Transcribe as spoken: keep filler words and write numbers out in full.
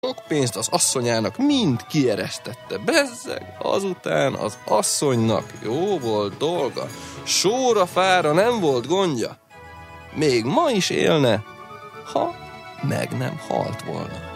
Sok pénzt az asszonyának mind kieresztette. Bezzeg, azután az asszonynak jó volt dolga. Sóra fára nem volt gondja. Még ma is élne, ha meg nem halt volna.